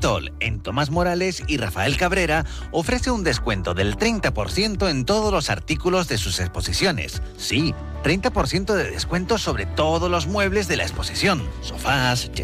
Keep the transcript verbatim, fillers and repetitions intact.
Tol, en Tomás Morales y Rafael Cabrera, ofrece un descuento del treinta por ciento en todos los artículos de sus exposiciones. Sí, treinta por ciento de descuento sobre todos los muebles de la exposición. Sofás,